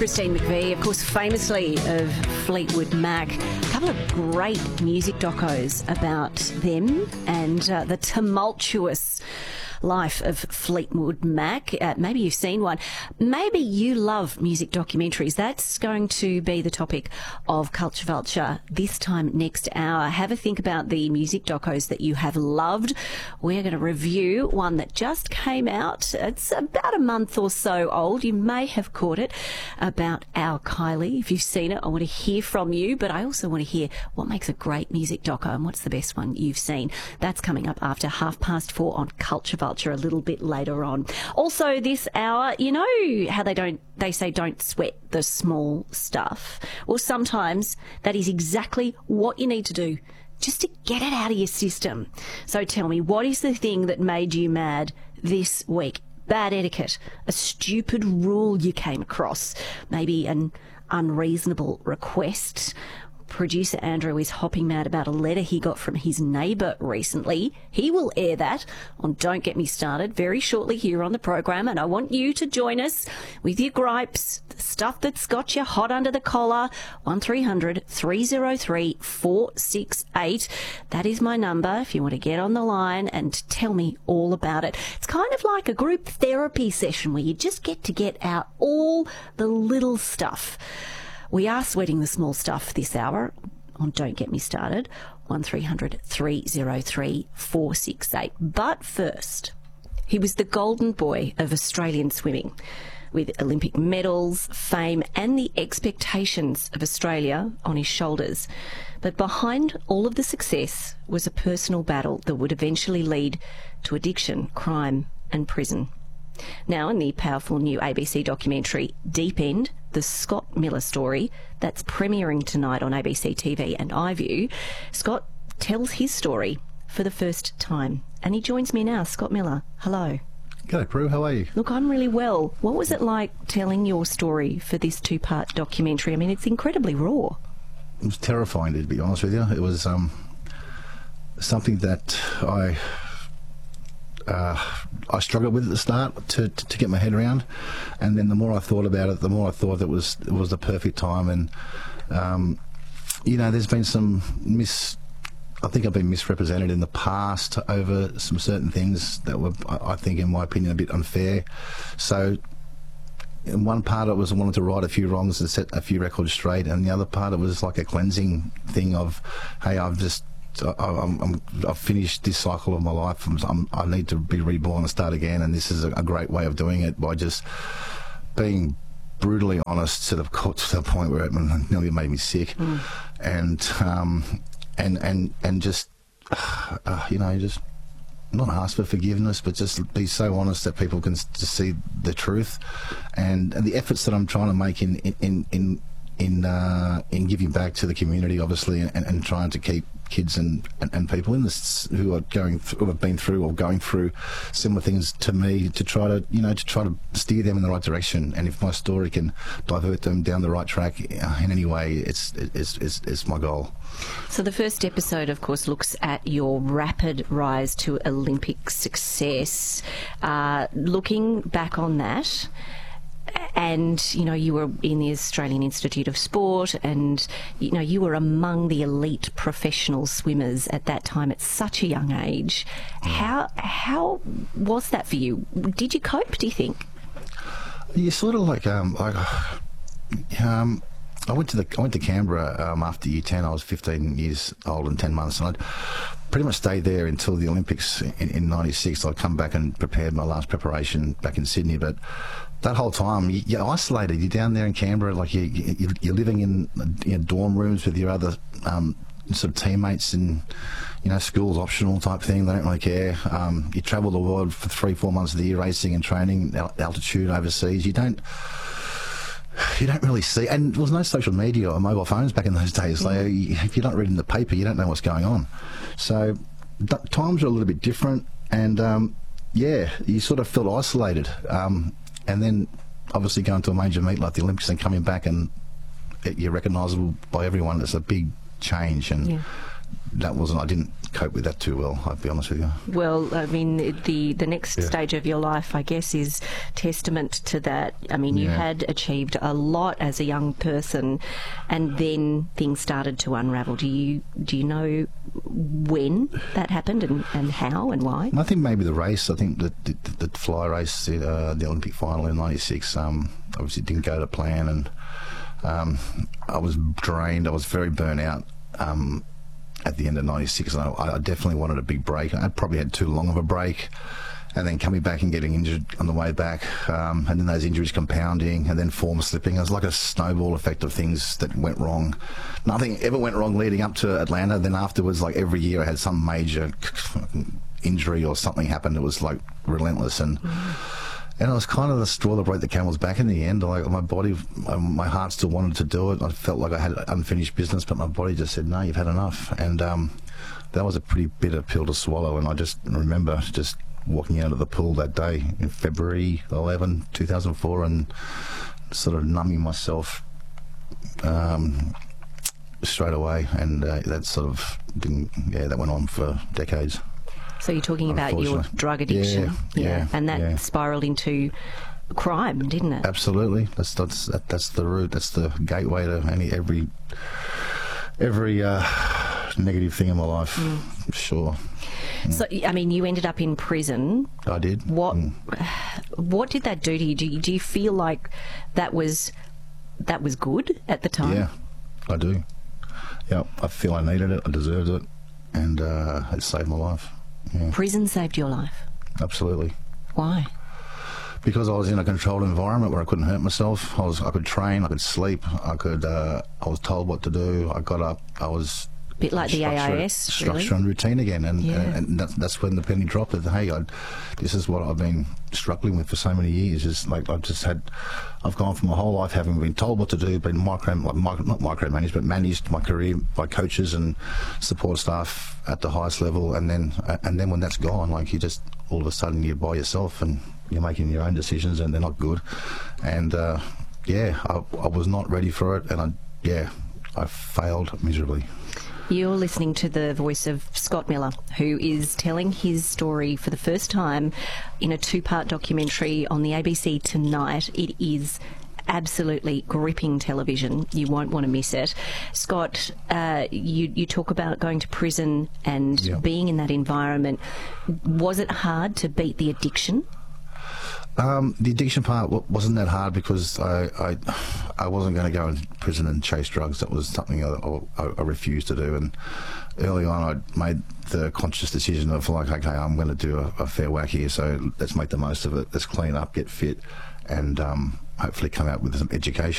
Christine McVie, of course, famously of Fleetwood Mac. A couple of great music docos about them and the tumultuous life of Fleetwood Mac. Maybe you've seen one. Maybe you love music documentaries. That's going to be the topic of Culture Vulture this time next hour. Have a think about the music docos that you have loved. We're going to review one that just came out. It's about a month or so old. You may have caught it, about Our Kylie. If you've seen it, I want to hear from you, but I also want to hear what makes a great music doco and what's the best one you've seen. That's coming up after 4:30 on Culture Vulture a little bit later on. Also this hour, you know how they say don't sweat the small stuff. Well, sometimes that is exactly what you need to do just to get it out of your system. So tell me, what is the thing that made you mad this week? Bad etiquette, a stupid rule you came across, maybe an unreasonable request. Producer Andrew is hopping mad about a letter he got from his neighbour recently. He will air that on Don't Get Me Started very shortly here on the program, and I want you to join us with your gripes, the stuff that's got you hot under the collar. 1300 303 468. That is my number if you want to get on the line and tell me all about it. It's kind of like a group therapy session where you just get to get out all the little stuff. We are sweating the small stuff this hour on Don't Get Me Started, 1300 303 468. But first, he was the golden boy of Australian swimming, with Olympic medals, fame and the expectations of Australia on his shoulders. But behind all of the success was a personal battle that would eventually lead to addiction, crime and prison. Now, in the powerful new ABC documentary Deep End, the Scott Miller story, that's premiering tonight on ABC TV and iView, Scott tells his story for the first time. And he joins me now. Scott Miller, hello. G'day, Prue. How are you? Look, I'm really well. What was it like telling your story for this two-part documentary? I mean, it's incredibly raw. It was terrifying, to be honest with you. It was something that I struggled with at the start to get my head around, and then the more I thought about it, the more I thought it was the perfect time. And you know, there's been some I think I've been misrepresented in the past over some certain things that were, I think, in my opinion, a bit unfair. So in one part it was I wanted to right a few wrongs and set a few records straight, and the other part it was like a cleansing thing of, hey, I've finished this cycle of my life. I need to be reborn and start again, and this is a great way of doing it, by just being brutally honest to the point where it nearly made me sick. And just you know, just not ask for forgiveness, but just be so honest that people can just see the truth, and the efforts that I'm trying to make in giving back to the community, obviously, and trying to keep kids and people in this who have been through or going through similar things to me, to try to steer them in the right direction. And if my story can divert them down the right track in any way, it's my goal. So the first episode, of course, looks at your rapid rise to Olympic success. Looking back on that, and, you know, you were in the Australian Institute of Sport, and, you know, you were among the elite professional swimmers at that time at such a young age. How was that for you? Did you cope, do you think? Yeah, sort of like, I went to Canberra after year 10. I was 15 years old and 10 months, and I'd pretty much stayed there until the Olympics in 96. I'd come back and prepared my last preparation back in Sydney, but that whole time you're isolated. You're down there in Canberra, like you're living in dorm rooms with your other sort of teammates, and, you know, school's optional type thing. They don't really care. You travel the world for 3-4 months of the year, racing and training, altitude overseas. You don't really see, and there was no social media or mobile phones back in those days. So if you're not reading the paper, you don't know what's going on. So times are a little bit different, and yeah, you sort of felt isolated. And then obviously going to a major meet like the Olympics and coming back and you're recognisable by everyone, it's a big change. And that wasn't, I didn't cope with that too well, I'll be honest with you. Well, I mean, the next stage of your life, I guess, is testament to that. I mean, you had achieved a lot as a young person, and then things started to unravel. Do you know when that happened and how and why? I think maybe the race. I think the fly race, the Olympic final in '96, obviously didn't go to plan, and I was drained. I was very burnt out at the end of '96, and I definitely wanted a big break. I probably had too long of a break, and then coming back and getting injured on the way back, and then those injuries compounding, and then form slipping. It was like a snowball effect of things that went wrong. Nothing ever went wrong leading up to Atlanta. Then afterwards, like every year, I had some major injury or something happened. It was like relentless, and it was kind of the straw that broke the camel's back in the end. Like my body, my heart still wanted to do it. I felt like I had unfinished business, but my body just said, no, you've had enough. And that was a pretty bitter pill to swallow. And I just remember just walking out of the pool that day in February 11, 2004, and sort of numbing myself straight away. And that sort of didn't, that went on for decades. So you're talking about your drug addiction, and that spiraled into crime, didn't it? Absolutely. That's the route. That's the gateway to every negative thing in my life. Sure. So, I mean, you ended up in prison. I did. What did that do to you? Do you feel like that was good at the time? Yeah, I do. Yeah, I feel I needed it. I deserved it, and it saved my life. Yeah. Prison saved your life? Absolutely. Why? Because I was in a controlled environment where I couldn't hurt myself. I could train, I could sleep, I was told what to do. I got up, I was a bit like the AIS, structure and routine again, and that's when the penny dropped. That hey, this is what I've been struggling with for so many years. Is like I've gone for my whole life having been told what to do, been not micromanaged, but managed my career by coaches and support staff at the highest level, and then when that's gone, like you just all of a sudden you're by yourself and you're making your own decisions, and they're not good. And I was not ready for it, and I failed miserably. You're listening to the voice of Scott Miller, who is telling his story for the first time in a 2-part documentary on the ABC tonight. It is absolutely gripping television. You won't want to miss it. Scott, you talk about going to prison and being in that environment. Was it hard to beat the addiction? The addiction part wasn't that hard because I wasn't going to go in prison and chase drugs. That was something I refused to do. And early on, I made the conscious decision of like, okay, I'm going to do a fair whack here. So let's make the most of it. Let's clean up, get fit, and hopefully come out with some education.